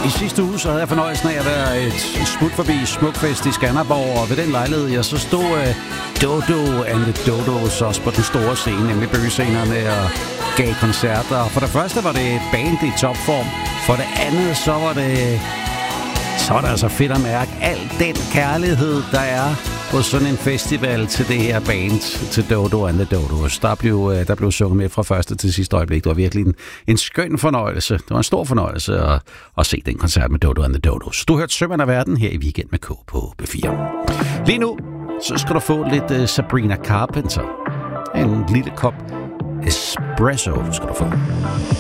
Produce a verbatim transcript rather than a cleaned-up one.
I sidste uge så havde jeg fornøjelsen af at være et smut forbi Smukfest i Skanderborg, og ved den lejlighed, jeg så stod uh, Dodo and the Dodos også på den store scene, nemlig bøgescenerne, og gav koncerter. For det første var det et band i topform, for det andet så var det, så var det altså fedt at mærke al den kærlighed, der er på sådan en festival til det her band, til Dodo and the Dodos. Der blev, der blev sunget med fra første til sidste øjeblik. Det var virkelig en, en skøn fornøjelse. Det var en stor fornøjelse at, at se den koncert med Dodo and the Dodos. Du hørte Sømand af Verden her i Weekend med K på B fire. Lige nu, så skal du få lidt uh, Sabrina Carpenter. En lille kop espresso skal du få.